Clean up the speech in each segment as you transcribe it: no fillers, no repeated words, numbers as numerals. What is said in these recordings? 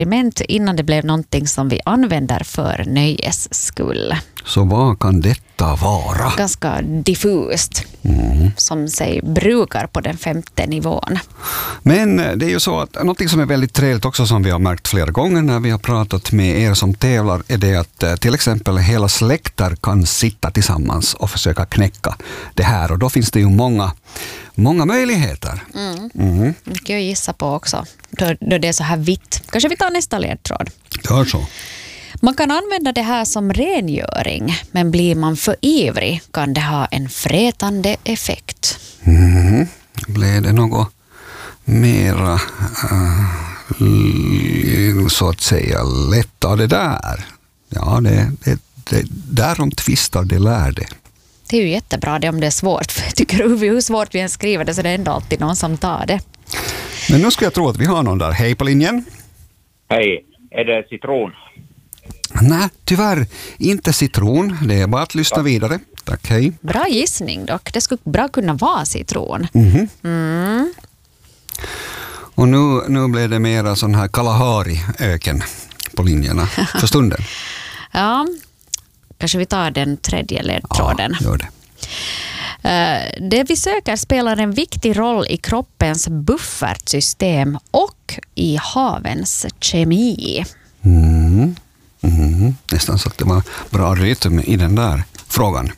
innan det blev någonting som vi använder för nöjes skull. Så vad kan detta vara? Ganska diffust, som sig brukar på den 5:e nivån. Men det är ju så att något som är väldigt trevligt också, som vi har märkt flera gånger när vi har pratat med er som tävlar, är det att till exempel hela släkter kan sitta tillsammans och försöka knäcka det här. Och då finns det ju många möjligheter. Mycket att gissa på också, då det är så här vitt. Kanske vi tar nästa ledtråd. Gör så. Man kan använda det här som rengöring, men blir man för ivrig kan det ha en frätande effekt. Blev det något mera så att säga lätt av det där? Ja, det därom tvistar det lärde. Det är ju jättebra det om det är svårt, för jag tycker hur svårt vi än skriver det så det är ändå alltid någon som tar det. Men nu ska jag tro att vi har någon där. Hej på linjen. Hej, är det citron? Nej, tyvärr inte citron. Det är bara att lyssna vidare. Tack, hej. Bra gissning dock. Det skulle bra kunna vara citron. Och nu blev det mera sån här Kalahari-öken på linjerna för stunden. Ja, kanske vi tar den tredje ledtråden. Ja, gör det. Det vi söker spelar en viktig roll i kroppens buffertsystem och i havens kemi. Nästan så att det var bra rytm i den där frågan.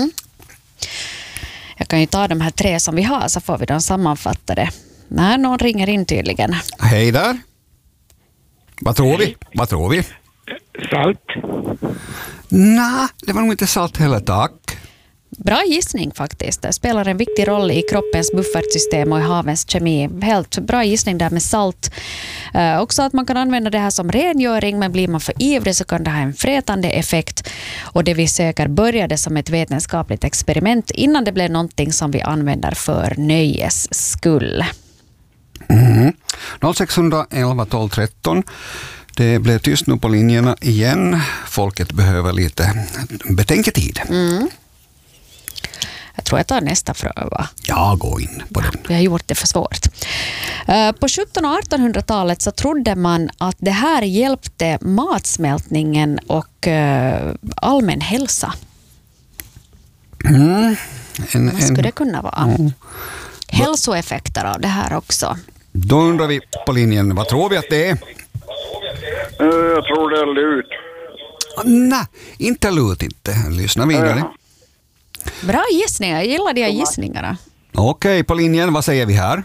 Jag kan ju ta de här 3 som vi har så får vi dem sammanfattade. Nej, någon ringer in tydligen. Hej där. Vad tror vi? Salt? Nej, det var nog inte salt heller, tack. Bra gissning faktiskt. Det spelar en viktig roll i kroppens buffertsystem och i havens kemi. Helt bra gissning där med salt. Också att man kan använda det här som rengöring, men blir man för ivrig så kan det ha en frätande effekt. Och det vi söker började som ett vetenskapligt experiment innan det blev någonting som vi använder för nöjes skull. 0611 12 13. Det blev tyst nu på linjerna igen. Folket behöver lite betänketid. Jag tror jag tar nästa fråga. Ja, gå in på den. Vi har gjort det för svårt. På 1700- och 1800-talet så trodde man att det här hjälpte matsmältningen och allmän hälsa. Vad skulle det kunna vara? Hälsoeffekter av det här också. Då undrar vi på linjen, vad tror vi att det är? Jag tror det är lut. Nej, inte lut inte. Lyssna vidare. Bra gissningar, jag gillar de här gissningarna. Okej, på linjen, vad säger vi här?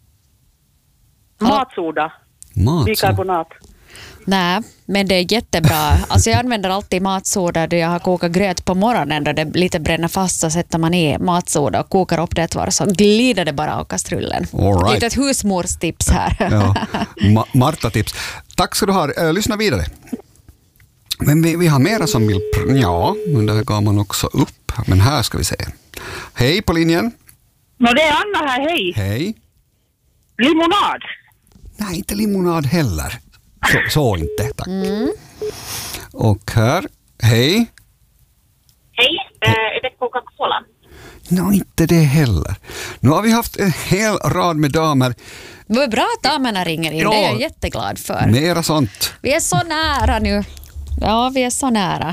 Matsoda. Bikarbonat. Nej, men det är jättebra. Alltså jag använder alltid matsoda då jag har kokat gröt på morgonen då det lite bränner fast, så sätter man i matsoda och kokar upp det var så glider det bara av kastrullen. All right. Lite ett husmorstips här. Ja, Marta-tips. Tack ska du ha. Lyssna vidare. Men vi har mera som vill... Ja, men där gav man också upp. Men här ska vi se. Hej på linjen. Det är Anna här, hej. Hej. Limonad. Nej, inte limonad heller. Så inte, tack. Och här, hej. Hej, är det Coca-Cola? Inte det heller. Nu har vi haft en hel rad med damer. Det var bra att damerna ringer in, Ja, det är jag jätteglad för. Mera sånt. Vi är så nära nu. Ja, vi är så nära.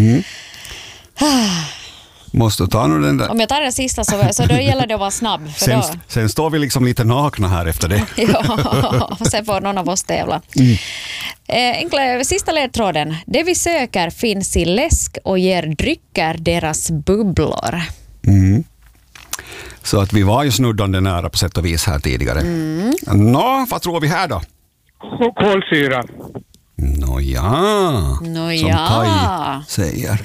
Måste ta nu den där. Om jag tar den sista så då gäller det att vara snabb. För Sen står vi liksom lite nakna här efter det. Ja, sen får någon av oss tävla. Sista ledtråden. Det vi söker finns i läsk och ger drycker deras bubblor. Så att vi var ju snuddande nära på sätt och vis här tidigare. Vad tror vi här då? Kolsyra. Nåja, som Kai säger.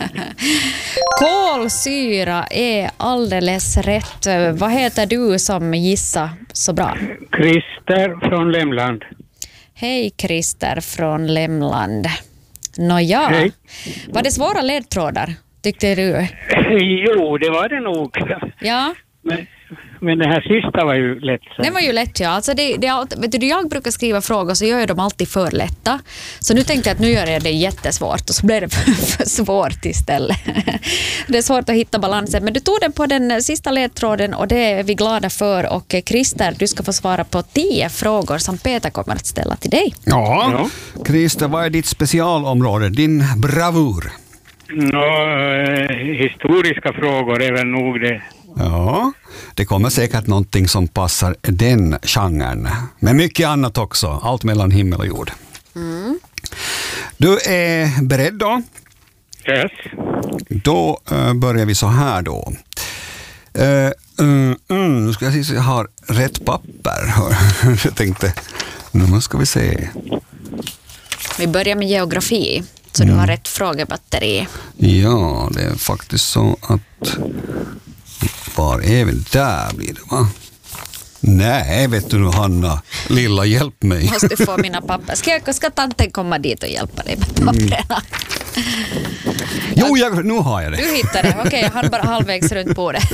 Kolsyra är alldeles rätt. Vad heter du som gissar så bra? Christer från Lämland. Hej Christer från Lämland. Nåja, Hej. var det svåra ledtrådar, tyckte du? Jo, det var det nog. Ja. Men det här sista var ju lätt. Så. Det var ju lätt, ja. Alltså vet du, jag brukar skriva frågor så gör jag dem alltid för lätta. Så nu tänkte jag att nu gör jag det jättesvårt och så blev det för svårt istället. Det är svårt att hitta balansen. Men du tog den på den sista ledtråden och det är vi glada för. Och Christer, du ska få svara på 10 frågor som Peter kommer att ställa till dig. Ja, Christer, vad är ditt specialområde, din bravur? Historiska frågor är väl nog det. Ja, det kommer säkert någonting som passar den genren. Men mycket annat också, allt mellan himmel och jord. Du är beredd då? Yes. Då börjar vi så här då. Nu ska jag se så jag har rätt papper. Jag tänkte, nu ska vi se. Vi börjar med geografi, så du har rätt frågebatteri. Ja, det är faktiskt så att var är vi? Där blir det, va? Nej, vet du Hanna, lilla, hjälp mig. Måste få mina papper. Ska tanten komma dit och hjälpa dig med papperna? Jo, nu har jag det. Du hittar det. Okej, jag hann bara halvvägs runt på det.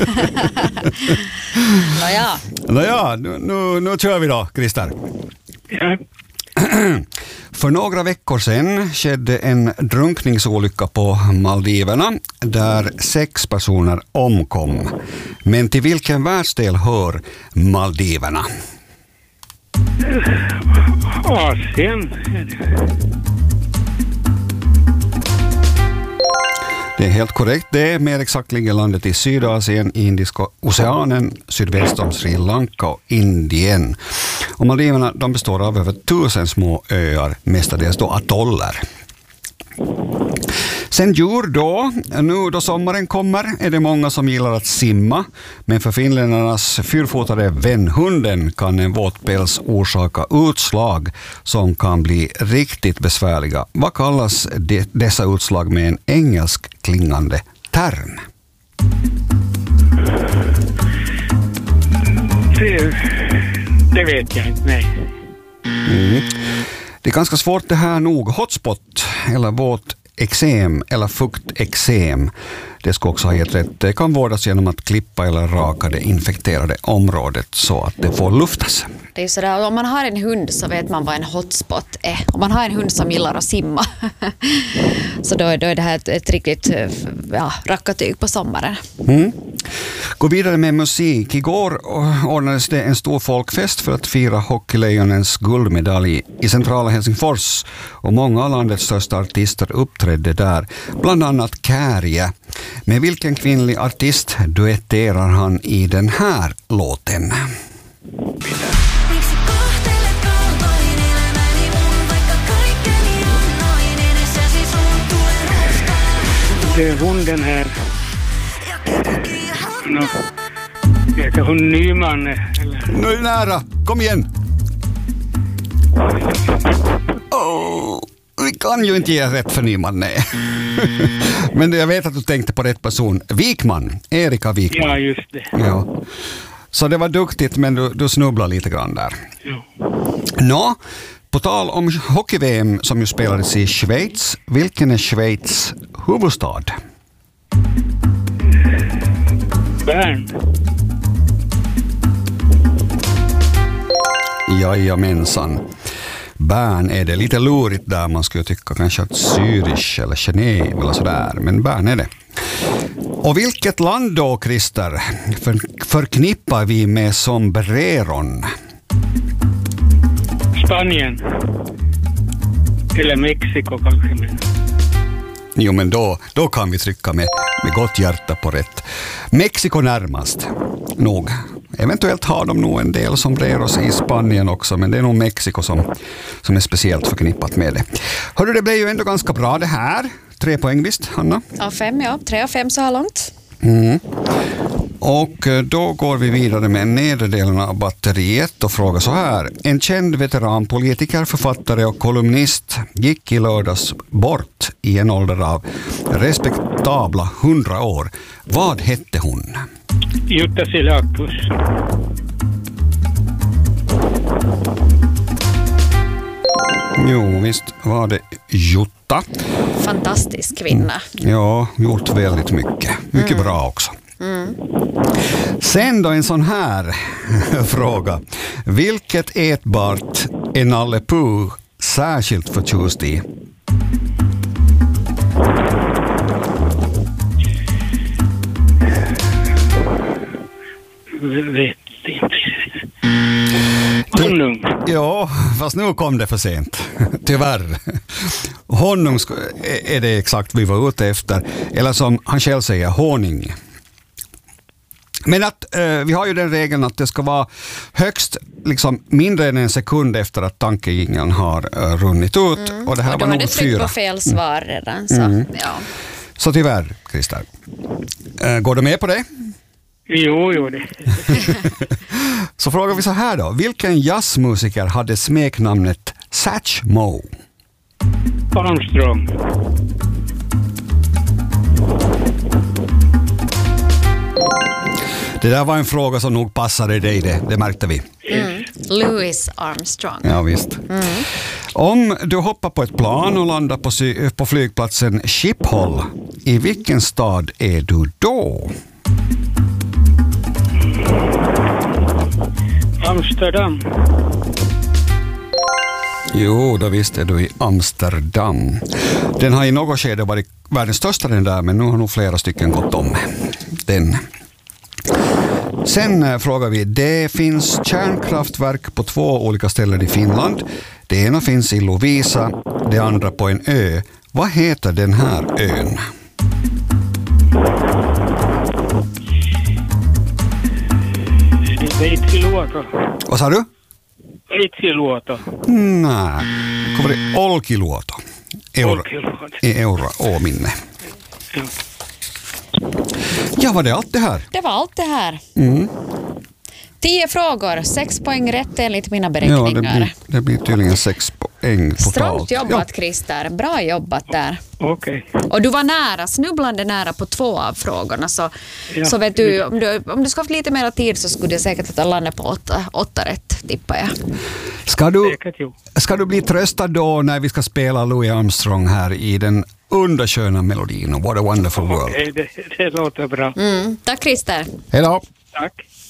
Nåja, nu kör vi då, Christer. Ja. För några veckor sedan skedde en drunkningsolycka på Maldiverna där 6 personer omkom. Men till vilken världsdel hör Maldiverna? Asien. Det är helt korrekt. Det är mer exakt ligger landet i Sydasien, Indiska oceanen, sydväst om Sri Lanka och Indien. Och Maldiverna, de består av över 1000 små öar, mestadels då atoller. Sen djur då, nu då sommaren kommer är det många som gillar att simma, men för finländarnas fyrfotade vänhunden kan en våtpäls orsaka utslag som kan bli riktigt besvärliga. Vad kallas dessa utslag med en engelsk klingande term? Det vet jag inte, nej. Det är ganska svårt det här nog. Hotspot eller våteksem eller fukteksem. Det ska också ha gett rätt. Det kan vårdas genom att klippa eller raka det infekterade området så att det får luftas. Det är sådär, om man har en hund så vet man vad en hotspot är. Om man har en hund som gillar att simma så då är det här ett riktigt rackartyg på sommaren. Gå vidare med musik. Igår ordnades det en stor folkfest för att fira Hockeylejonens guldmedalj i centrala Helsingfors. Och många av landets största artister uppträdde där. Bland annat Kärje. Med vilken kvinnlig artist duetterar han i den här låten? Det är hon den här. Heter hon Nyman? Eller? Nu är det nära. Kom igen. Vi kan ju inte ge rätt för Nyman, nej. Men jag vet att du tänkte på rätt person. Wikman. Erika Wikman. Ja, just det. Ja. Så det var duktigt, men du snubblade lite grann där. Ja. På tal om hockey-VM som ju spelades i Schweiz. Vilken är Schweiz huvudstad? Bern. Jajamensan. Bern är det lite lurigt där, man skulle tycka kanske att Zürich eller Genève eller sådär, men Bern är det. Och vilket land då, Christer, förknippar vi med sombreron? Spanien. Eller Mexiko kanske. Men... Jo, men då kan vi trycka med gott hjärta på rätt. Mexiko närmast. Nog. Eventuellt har de nog en del sombreros i Spanien också, men det är nog Mexiko som är speciellt förknippat med det. Hörru, det blev ju ändå ganska bra det här. 3 poäng visst, Hanna? Ja, 5, ja. 3 av 5 så här långt. Och då går vi vidare med nederdelen av batteriet och frågar så här. En känd veteranpolitiker, författare och kolumnist gick i lördags bort i en ålder av respektabla 100 år. Vad hette hon? Jutta Silakos. Jo, visst var det Jutta. Fantastisk kvinna. Ja, gjort väldigt mycket. Mycket bra också. Sen då en sån här fråga. Vilket ätbart är Nalle Puh särskilt förtjust i? Vet inte. Honung. Ja, fast nu kom det för sent. Tyvärr. Honung är det exakt vi var ute efter. Eller som han själv säger, honung. Men att vi har ju den regeln att det ska vara högst liksom, mindre än en sekund efter att tankejingeln har runnit ut. Och det här Och då var har nog du tryckt 4. på fel svar redan. Så, ja. Så tyvärr, Christer. Går du med på det? Jo det. Så frågar vi så här då. Vilken jazzmusiker hade smeknamnet Satch Moe? Armstrong. Det där var en fråga som nog passade dig, det märkte vi. Louis Armstrong. Ja, visst. Om du hoppar på ett plan och landar på flygplatsen Schiphol, i vilken stad är du då? Amsterdam. Jo, då visst är du i Amsterdam. Den har i något skede varit världens största den där, men nu har nog flera stycken gått om den. Sen frågar vi, det finns kärnkraftverk på 2 olika ställen i Finland. Det ena finns i Lovisa, det andra på en ö. Vad heter den här ön? Veitsiluoto. Vad sa du? Veitsiluoto. Nej, kommer det Olkiluoto. Olkiluoto. I euro-minne. Ja. Ja, var det allt det här? Det var allt det här. 10 frågor, 6 poäng rätt enligt mina Ja, beräkningar. det blir tydligen 6 poäng totalt. Strångt jobbat, Christer. Bra jobbat där. Okej. Och du var nära, snubblande nära på 2 av frågorna. Så vet du, om du ska ha lite mer tid så skulle jag säkert att landa på 8 rätt, tippar jag. Ska du bli tröstad då när vi ska spela Louis Armstrong här i den undersköna melodin What a Wonderful World? Okej, det låter bra. Tack, Christer. Hej då! Tack.